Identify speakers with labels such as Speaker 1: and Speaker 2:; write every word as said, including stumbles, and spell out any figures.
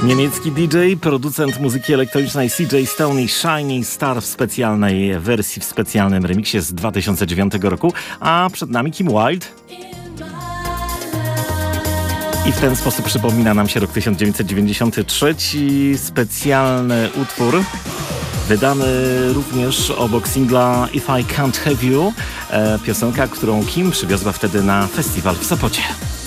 Speaker 1: Niemiecki D J, producent muzyki elektronicznej C J Stone i Shiny Star w specjalnej wersji, w specjalnym remiksie z dwa tysiące dziewiątego roku, a przed nami Kim Wilde. I w ten sposób przypomina nam się rok tysiąc dziewięćset dziewięćdziesiąty trzeci. Specjalny utwór wydany również obok singla If I Can't Have You, e, piosenka, którą Kim przywiozła wtedy na festiwal w Sopocie.